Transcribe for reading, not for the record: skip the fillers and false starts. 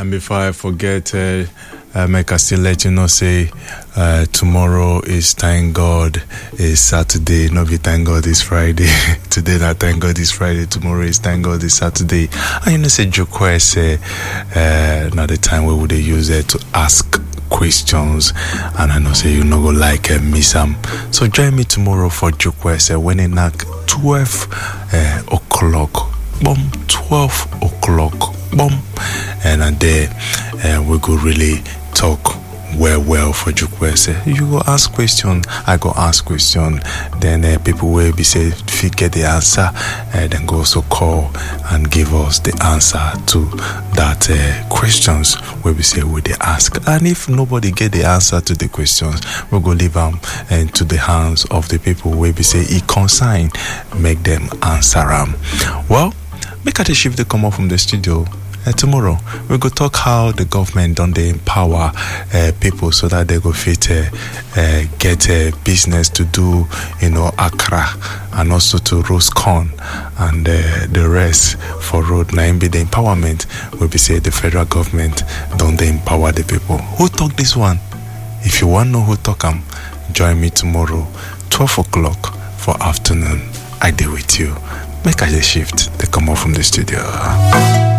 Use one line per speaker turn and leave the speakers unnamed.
And before I forget, make I still let you know, say, tomorrow is Thank God is Saturday. No be Thank God is Friday. Today not Thank God is Friday. Tomorrow is Thank God is Saturday. And you know, say, Jokwe say, now the time we would use it to ask questions, and I know say you no go like miss them. So join me tomorrow for Jokwe say when it knock 12 o'clock. Boom, 12 o'clock. Boom, and there we go really talk well for Jukwese. You go ask question, I go ask question. Then people will be say if you get the answer, then go also call and give us the answer to that questions where we say we they ask. And if nobody get the answer to the questions, we go leave them into the hands of the people where we say it consign, make them answer them. Well, make a shift they come up from the studio. Tomorrow we go talk how the government don't they empower people so that they go fit get business to do, you know, Accra and also to roast corn and the rest for road. Now be the empowerment will be say the federal government don't they empower the people. Who talk this one? If you want to know who talk them, join me tomorrow 12 o'clock for afternoon. I deal with you. Make a shift they come up from the studio.